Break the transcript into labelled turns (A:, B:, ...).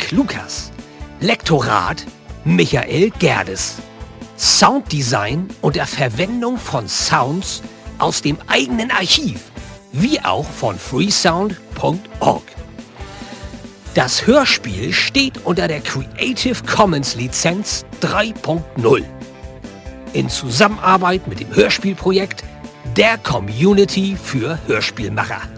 A: Marc Lukas. Lektorat Michael Gerdes. Sounddesign und der Verwendung von Sounds aus dem eigenen Archiv, wie auch von freesound.org. Das Hörspiel steht unter der Creative Commons Lizenz 3.0 in Zusammenarbeit mit dem Hörspielprojekt der Community für Hörspielmacher.